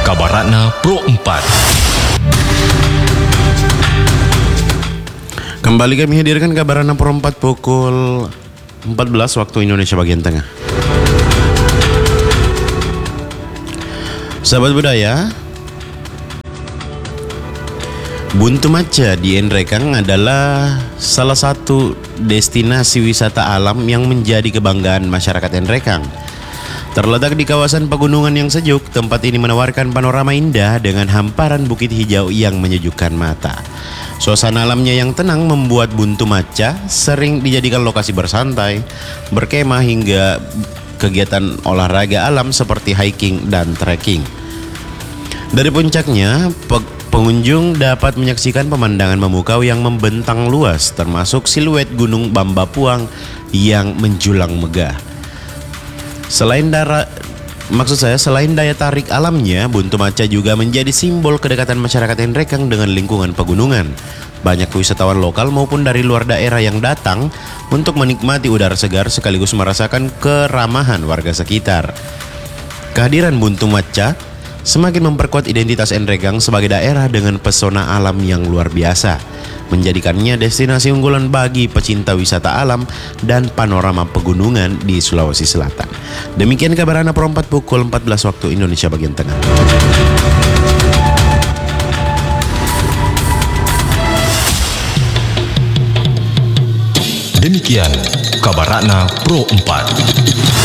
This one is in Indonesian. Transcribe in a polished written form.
Kabaratna Pro 4. Kembali kami hadirkan Kabaratna Pro 4 pukul 14 waktu Indonesia bagian tengah. Sahabat budaya, Buntu Maca di Nrekang adalah salah satu destinasi wisata alam yang menjadi kebanggaan masyarakat Nrekang. Terletak di kawasan pegunungan yang sejuk, tempat ini menawarkan panorama indah dengan hamparan bukit hijau yang menyejukkan mata. Suasana alamnya yang tenang membuat Buntu Maca sering dijadikan lokasi bersantai, berkemah hingga kegiatan olahraga alam seperti hiking dan trekking. Dari puncaknya, pengunjung dapat menyaksikan pemandangan memukau yang membentang luas, termasuk siluet Gunung Bambapuang yang menjulang megah. Selain daya tarik alamnya, Buntu Maca juga menjadi simbol kedekatan masyarakat Nrekang dengan lingkungan pegunungan. Banyak wisatawan lokal maupun dari luar daerah yang datang untuk menikmati udara segar sekaligus merasakan keramahan warga sekitar. Kehadiran Buntu Maca semakin memperkuat identitas Nrekang sebagai daerah dengan pesona alam yang luar biasa, menjadikannya destinasi unggulan bagi pecinta wisata alam dan panorama pegunungan di Sulawesi Selatan. Demikian Kabaratna Pro 4 pukul 14 waktu Indonesia bagian tengah. Demikian Kabaratna Pro 4.